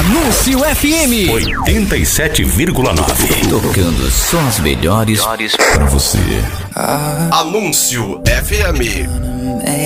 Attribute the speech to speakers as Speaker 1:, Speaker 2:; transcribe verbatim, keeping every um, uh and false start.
Speaker 1: Anúncio F M
Speaker 2: oitenta e sete vírgula nove.
Speaker 1: Tocando só as melhores pra você.
Speaker 3: Anúncio F M.